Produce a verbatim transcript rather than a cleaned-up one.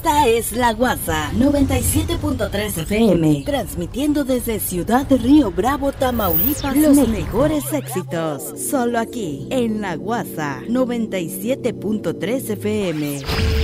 Esta es La Guasa noventa y siete punto tres F M, transmitiendo desde Ciudad de Río Bravo, Tamaulipas, los México. Mejores éxitos, solo aquí en La Guasa noventa y siete punto tres F M.